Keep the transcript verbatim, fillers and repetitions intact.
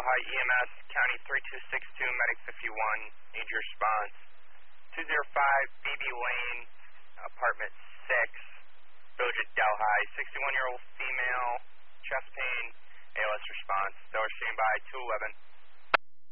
Delhi E M S, County three two six two, Medic fifty-one, need your response. two zero five B B Lane, Apartment six, Village of Delhi, sixty-one-year-old female, chest pain, A L S response. Stellar standby, two eleven.